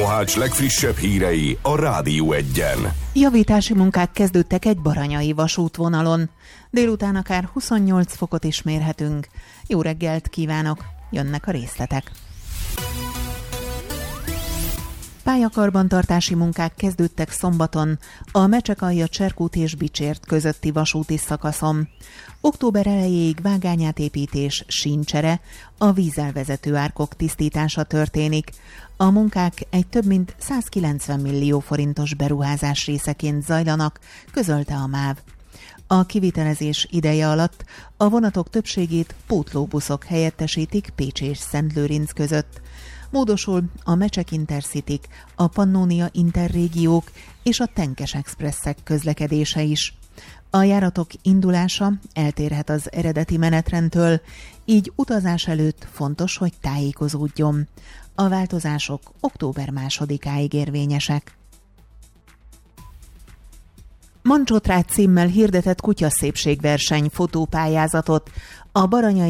Mohács legfrissebb hírei a Rádió Egyen. Javítási munkák kezdődtek egy baranyai vasútvonalon. Délután akár 28 fokot is mérhetünk. Jó reggelt kívánok! Jönnek a részletek. Pályakarbantartási munkák kezdődtek szombaton a Mecsekalja-Cserkút és Bicsért közötti vasúti szakaszon. Október elejéig vágányátépítés, síncsere, a vízelvezető árkok tisztítása történik. A munkák egy több mint 190 millió forintos beruházás részeként zajlanak, közölte a MÁV. A kivitelezés ideje alatt a vonatok többségét pótlóbuszok helyettesítik Pécs és Szentlőrinc között. Módosul a Mecsek Intercityk, a Pannonia Interrégiók és a Tenkes Expresszek közlekedése is. A járatok indulása eltérhet az eredeti menetrendtől, így utazás előtt fontos, hogy tájékozódjon. A változások október 2-áig érvényesek. Mancsotrágy címmel hirdetett kutyaszépségverseny fotópályázatot, a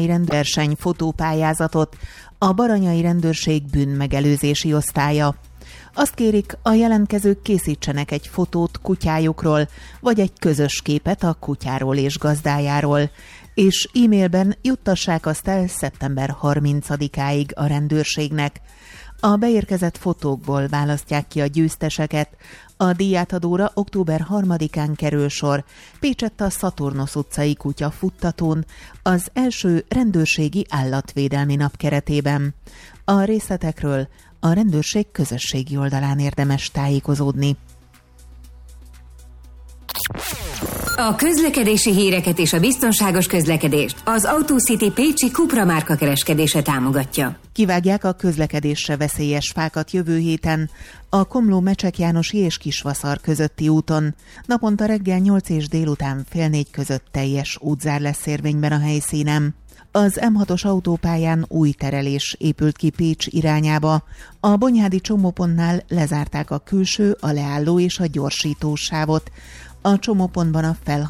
Baranyai Rendőrség bűnmegelőzési osztálya. Azt kérik, a jelentkezők készítsenek egy fotót kutyájukról, vagy egy közös képet a kutyáról és gazdájáról, és e-mailben juttassák azt el szeptember 30-áig a rendőrségnek. A beérkezett fotókból választják ki a győzteseket. A díjátadóra október 3-án kerül sor Pécsett a Szaturnosz utcai kutyafuttatón, az első rendőrségi állatvédelmi nap keretében. A részletekről a rendőrség közösségi oldalán érdemes tájékozódni. A közlekedési híreket és a biztonságos közlekedést az Autocity pécsi Cupra márka kereskedése támogatja. Kivágják a közlekedésre veszélyes fákat jövő héten a Komló-Mecsek Jánosi és Kisvaszar közötti úton. Naponta reggel 8 és délután fél 4 között teljes útzár lesz érvényben a helyszínen. Az M6-os autópályán új terelés épült ki Pécs irányába. A Bonyhádi csomópontnál lezárták a külső, a leálló és a gyorsító sávot. A csomópontban a